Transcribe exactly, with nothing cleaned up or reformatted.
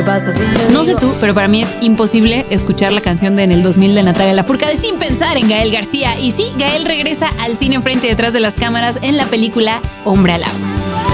¿Qué pasa si yo No sé digo? tú, pero para mí es imposible escuchar la canción de En el dos mil de Natalia Lafourcade sin pensar en Gael García. Y sí, Gael regresa al cine frente y detrás de las cámaras en la película Hombre al Agua.